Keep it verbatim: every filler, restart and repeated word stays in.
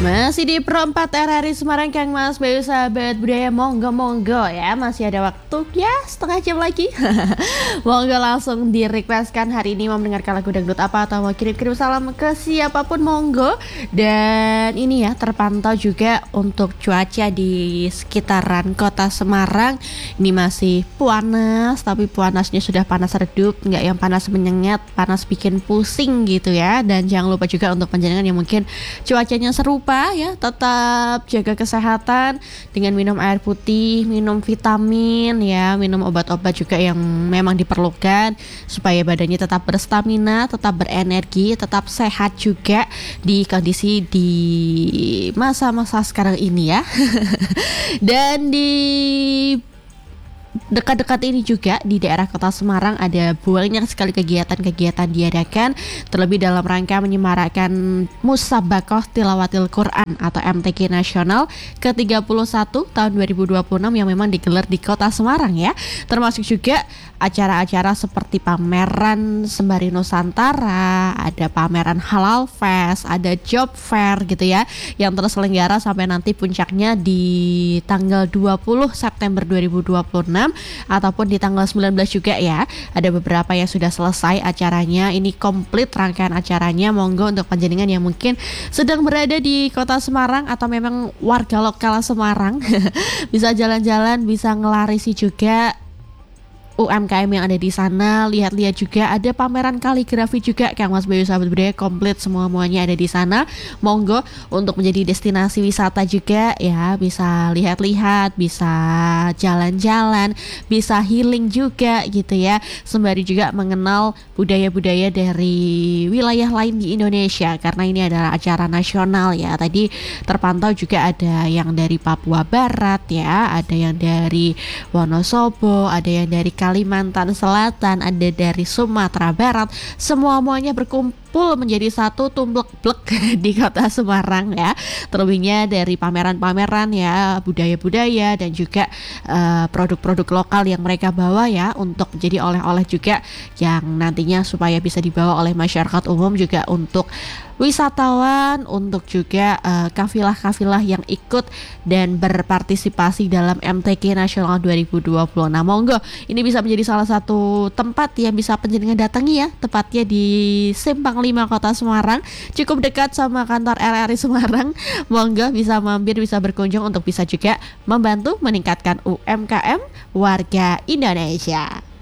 Masih di Pro empat R R I Semarang, Kang Mas Bayu, sahabat budaya, monggo-monggo ya. Masih ada waktu ya, setengah jam lagi. Monggo langsung di requestkan hari ini mau mendengarkan lagu dangdut apa, atau mau kirim-kirim salam ke siapapun, monggo. Dan ini ya, terpantau juga untuk cuaca di sekitaran kota Semarang. Ini masih panas, tapi panasnya sudah panas redup, nggak yang panas menyengat, panas bikin pusing gitu ya. Dan jangan lupa juga untuk panjenengan yang mungkin cuacanya serupa ya, tetap jaga kesehatan dengan minum air putih, minum vitamin ya, minum obat-obat juga yang memang diperlukan supaya badannya tetap berstamina, tetap berenergi, tetap sehat juga di kondisi di masa-masa sekarang ini ya. Dan di dekat-dekat ini juga di daerah kota Semarang ada banyak sekali kegiatan-kegiatan diadakan, terlebih dalam rangka menyemarakkan Musabaqah Tilawatil Quran atau M T Q Nasional ke tiga puluh satu tahun dua ribu dua puluh enam yang memang digelar di kota Semarang ya. Termasuk juga acara-acara seperti pameran Sembari Nusantara, ada pameran Halal Fest, ada Job Fair gitu ya, yang terselenggara sampai nanti puncaknya di tanggal dua puluh September dua ribu dua puluh enam ataupun di tanggal sembilan belas juga ya. Ada beberapa yang sudah selesai acaranya, ini komplit rangkaian acaranya. Monggo untuk panjenengan yang mungkin sedang berada di kota Semarang atau memang warga lokal Semarang bisa jalan-jalan, bisa ngelarisi juga U M K M yang ada di sana. Lihat-lihat juga ada pameran kaligrafi juga, Kang Mas Bayu, sahabat budaya, komplit semua-muanya ada di sana. Monggo untuk menjadi destinasi wisata juga ya, bisa lihat-lihat, bisa jalan-jalan, bisa healing juga gitu ya, sembari juga mengenal budaya-budaya dari wilayah lain di Indonesia, karena ini adalah acara nasional ya. Tadi terpantau juga ada yang dari Papua Barat ya, ada yang dari Wonosobo, ada yang dari Kalimantan Selatan, ada dari Sumatera Barat, semua-muanya berkumpul menjadi satu tumblek-blek di kota Semarang ya. Terlebihnya dari pameran-pameran ya, budaya-budaya dan juga uh, produk-produk lokal yang mereka bawa ya, untuk menjadi oleh-oleh juga yang nantinya supaya bisa dibawa oleh masyarakat umum, juga untuk wisatawan, untuk juga uh, kafilah-kafilah yang ikut dan berpartisipasi dalam M T Q Nasional dua ribu dua puluh. Nah monggo, ini bisa menjadi salah satu tempat yang bisa panjenengan datangi ya, tepatnya di Simpang lima Kota Semarang, cukup dekat sama kantor R R I Semarang. Monggo bisa mampir, bisa berkunjung untuk bisa juga membantu meningkatkan U M K M warga Indonesia.